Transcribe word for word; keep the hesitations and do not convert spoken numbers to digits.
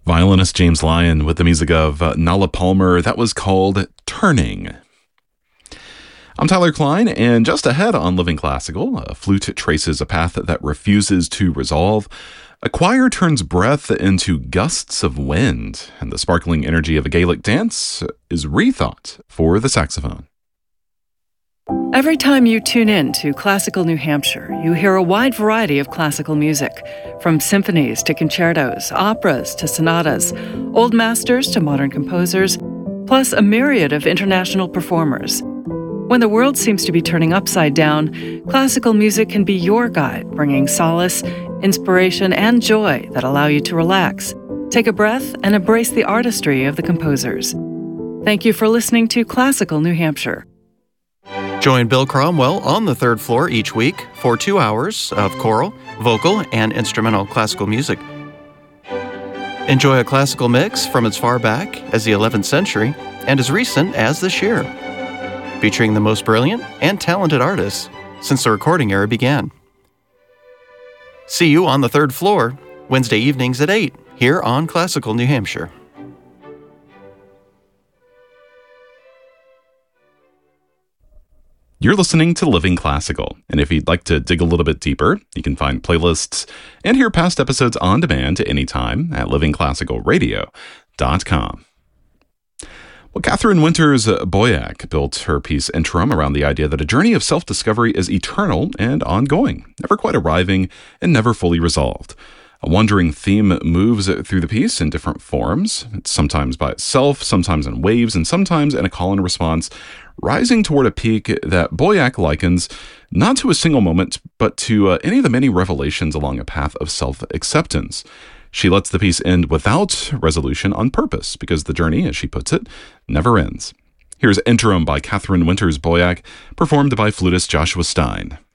Violinist James Lyon with the music of uh, Nala Palmer. That was called Turning. I'm Tyler Klein, and just ahead on Living Classical, a flute traces a path that refuses to resolve. A choir turns breath into gusts of wind, and the sparkling energy of a Gaelic dance is rethought for the saxophone. Every time you tune in to Classical New Hampshire, you hear a wide variety of classical music, from symphonies to concertos, operas to sonatas, old masters to modern composers, plus a myriad of international performers. When the world seems to be turning upside down, classical music can be your guide, bringing solace, inspiration, and joy that allow you to relax, take a breath, and embrace the artistry of the composers. Thank you for listening to Classical New Hampshire. Join Bill Cromwell on the third floor each week for two hours of choral, vocal, and instrumental classical music. Enjoy a classical mix from as far back as the eleventh century and as recent as this year, featuring the most brilliant and talented artists since the recording era began. See you on the third floor, Wednesday evenings at eight, here on Classical New Hampshire. You're listening to Living Classical, and if you'd like to dig a little bit deeper, you can find playlists and hear past episodes on demand anytime at living classical radio dot com. Well, Catherine Winters Boyack built her piece Interim around the idea that a journey of self-discovery is eternal and ongoing, never quite arriving and never fully resolved. A wandering theme moves through the piece in different forms, sometimes by itself, sometimes in waves, and sometimes in a call and response, rising toward a peak that Boyack likens not to a single moment, but to uh, any of the many revelations along a path of self-acceptance. She lets the piece end without resolution on purpose, because the journey, as she puts it, never ends. Here's Interim by Catherine Winters Boyack, performed by flutist Joshua Stein.